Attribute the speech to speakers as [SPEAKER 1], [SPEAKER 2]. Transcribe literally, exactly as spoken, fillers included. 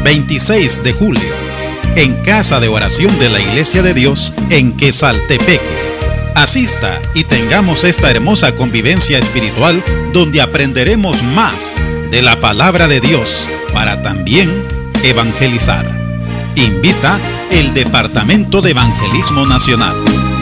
[SPEAKER 1] veintiséis de julio, en Casa de Oración de la Iglesia de Dios en Quesaltepeque. Asista y tengamos esta hermosa convivencia espiritual donde aprenderemos más de la palabra de Dios para también evangelizar. Invita el Departamento de Evangelismo Nacional.